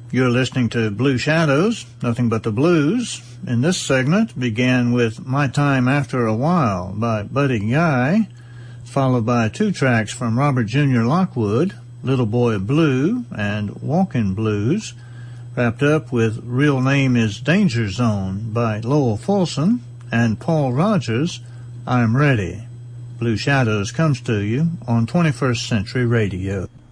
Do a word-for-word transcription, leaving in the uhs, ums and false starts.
You're listening to Blue Shadows, Nothing But the Blues. In this segment began with My Time After a While by Buddy Guy, followed by two tracks from Robert Junior Lockwood, Little Boy Blue and Walkin' Blues, wrapped up with Real Name is Danger Zone by Lowell Fulson and Paul Rogers, I'm Ready. Blue Shadows comes to you on twenty-first Century Radio.